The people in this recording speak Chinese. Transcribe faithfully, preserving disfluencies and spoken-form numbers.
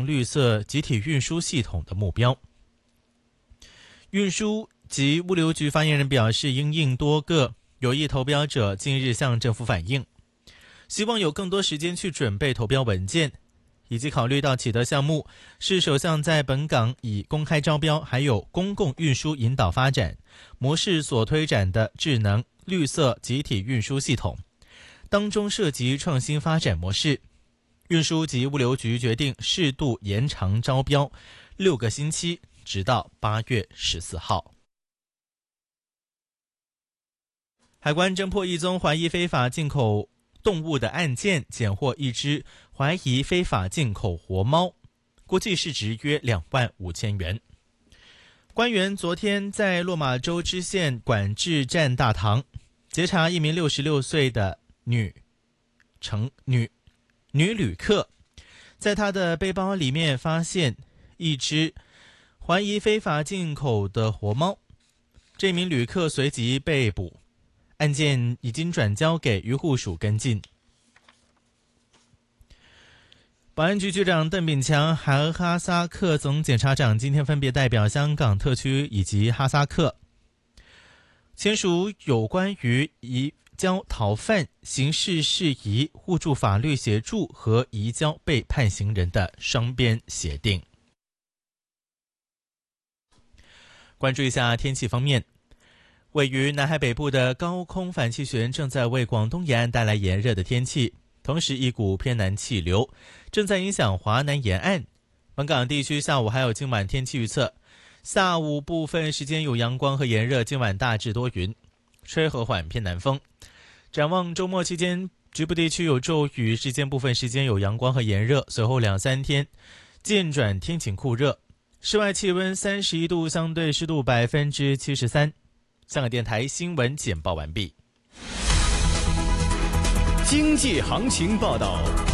成绿色集体运输系统的目标。运输及物流局发言人表示，因应多个有意投标者近日向政府反映，希望有更多时间去准备投标文件，以及考虑到启德项目是首项在本港以公开招标还有公共运输引导发展模式所推展的智能绿色集体运输系统，当中涉及创新发展模式，运输及物流局决定适度延长招标六个星期，直到八月十四号。海关侦破一宗怀疑非法进口动物的案件，检获一只怀疑非法进口活猫，估计市值约两万五千元。官员昨天在落马洲支线管制站大堂截查一名六十六岁的女乘女女旅客，在她的背包里面发现一只怀疑非法进口的活猫，这名旅客随即被捕，案件已经转交给渔护署跟进。保安局局长邓炳强和哈萨克总检察长今天分别代表香港特区以及哈萨克签署有关于移交逃犯、刑事事宜、互助法律协助和移交被判刑人的双边协定。关注一下天气方面，位于南海北部的高空反气旋正在为广东沿岸带来炎热的天气，同时一股偏南气流正在影响华南沿岸。本港地区下午还有今晚天气预测，下午部分时间有阳光和炎热，今晚大致多云，吹和缓偏南风。展望周末期间，局部地区有骤雨，日间部分时间有阳光和炎热，随后两三天渐转天晴酷热，室外气温三十一度，相对湿度百分之七十三。香港电台新闻简报完毕。 经济行情报道。